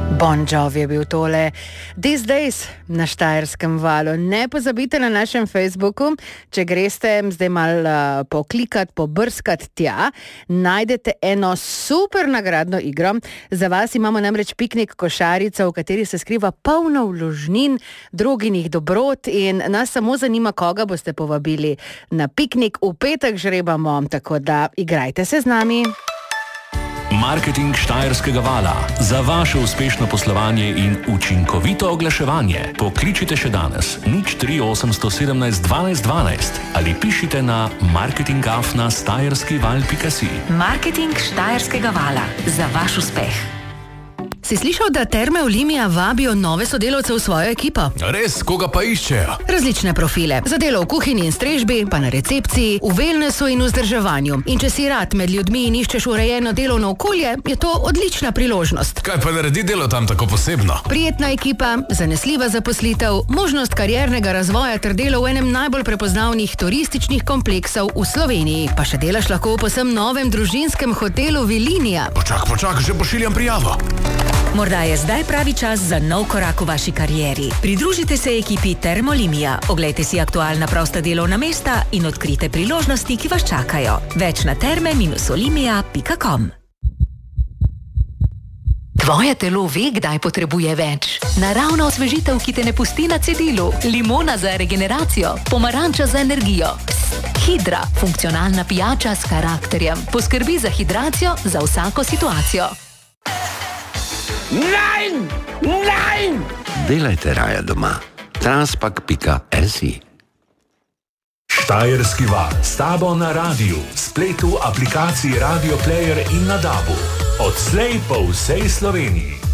Bon Jovi je bil tole These Days na Štajerskem valu. Ne pozabite na našem Facebooku, če greste zdaj malo poklikati, pobrskati tja, najdete eno super nagradno igro. Za vas imamo namreč piknik košarico, v kateri se skriva polno vložnin, druginih dobrot in nas samo zanima, koga boste povabili na piknik. V petek žrebamo, tako da igrajte se z nami. Marketing Štajerskega vala. Za vaše uspešno poslovanje in učinkovito oglaševanje pokličite še danes 03817 12 12 ali pišite na marketing@štajerskival.si. Marketing Štajerskega vala. Za vaš uspeh. Si slišal, da Terme Olimia vabijo nove sodelavce v svojo ekipo? Res, koga pa iščejo? Različne profile. Za delo v kuhinji in strežbi, pa na recepciji, v wellnessu in vzdrževanju. In če si rad med ljudmi in iščeš urejeno delovno okolje, je to odlična priložnost. Kaj pa naredi delo tam tako posebno? Prijetna ekipa, zanesljiva zaposlitev, možnost kariernega razvoja ter delo v enem najbolj prepoznavnih turističnih kompleksov v Sloveniji. Pa še delaš lahko v posem novem družinskem hotelu Vilinija. Počak, že pošiljam prijavo. Morda je zdaj pravi čas za nov korak v vaši karieri. Pridružite se ekipi Terme Olimia, oglejte si aktualna prosta delovna mesta in odkrite priložnosti, ki vas čakajo. Več na terme-olimia.com. Tvoje telo ve, kdaj potrebuje več. Naravna osvežitev, ki te ne pusti na cedilu. Limona za regeneracijo, pomaranča za energijo. Hidra, funkcionalna pijača s karakterjem. Poskrbi za hidracijo za vsako situacijo. Nein! Delajte raje doma. Transpak.si. Štajerski val. S tabo na radiju, spletu, aplikaciji Radio Player in na DAB-u. Odslej po vsej Sloveniji.